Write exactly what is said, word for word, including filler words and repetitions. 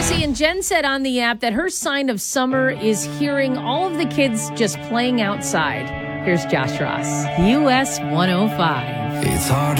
See, and Jen said on the app that her sign of summer is hearing all of the kids just playing outside. Here's Josh Ross, U S one oh five. It's hard